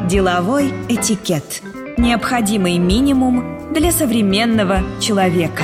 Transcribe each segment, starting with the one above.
Деловой этикет. Необходимый минимум для современного человека.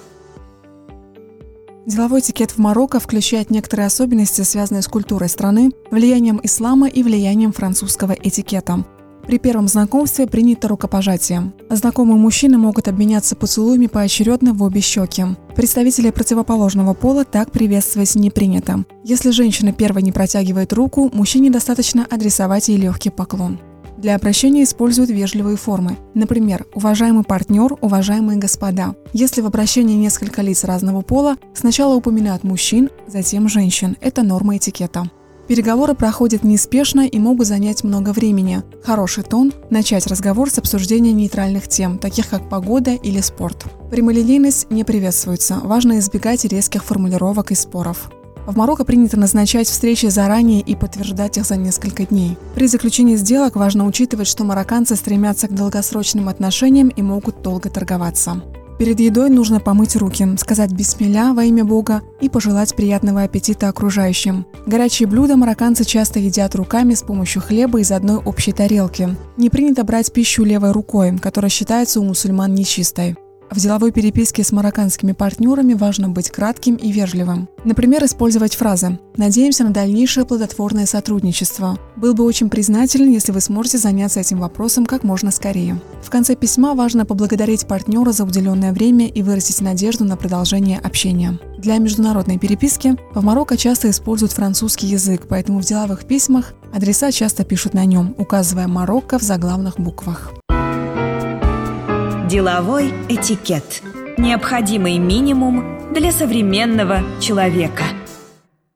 Деловой этикет в Марокко включает некоторые особенности, связанные с культурой страны, влиянием ислама и влиянием французского этикета. При первом знакомстве принято рукопожатие. Знакомые мужчины могут обменяться поцелуями поочередно в обе щеки. Представители противоположного пола так приветствовать не принято. Если женщина первой не протягивает руку, мужчине достаточно адресовать ей легкий поклон. Для обращения используют вежливые формы. Например, уважаемый партнер, уважаемые господа. Если в обращении несколько лиц разного пола, сначала упоминают мужчин, затем женщин. Это норма этикета. Переговоры проходят неспешно и могут занять много времени. Хороший тон – начать разговор с обсуждения нейтральных тем, таких как погода или спорт. Прямолинейность не приветствуется, важно избегать резких формулировок и споров. В Марокко принято назначать встречи заранее и подтверждать их за несколько дней. При заключении сделок важно учитывать, что марокканцы стремятся к долгосрочным отношениям и могут долго торговаться. Перед едой нужно помыть руки, сказать «бисмилля» во имя Бога и пожелать приятного аппетита окружающим. Горячие блюда марокканцы часто едят руками с помощью хлеба из одной общей тарелки. Не принято брать пищу левой рукой, которая считается у мусульман нечистой. В деловой переписке с марокканскими партнерами важно быть кратким и вежливым. Например, использовать фразы «Надеемся на дальнейшее плодотворное сотрудничество». Был бы очень признателен, если вы сможете заняться этим вопросом как можно скорее. В конце письма важно поблагодарить партнера за уделенное время и выразить надежду на продолжение общения. Для международной переписки в Марокко часто используют французский язык, поэтому в деловых письмах адреса часто пишут на нем, указывая Марокко в заглавных буквах. Деловой этикет. Необходимый минимум для современного человека.